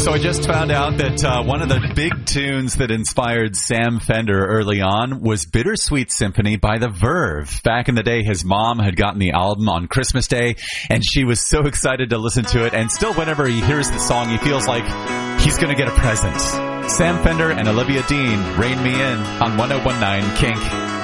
So I just found out that one of the big tunes that inspired Sam Fender early on was Bittersweet Symphony by The Verve. Back in the day, his mom had gotten the album on Christmas Day, and she was so excited to listen to it. And still, whenever he hears the song, he feels like he's going to get a present. Sam Fender and Olivia Dean, Rain Me In on 101.9 Kink.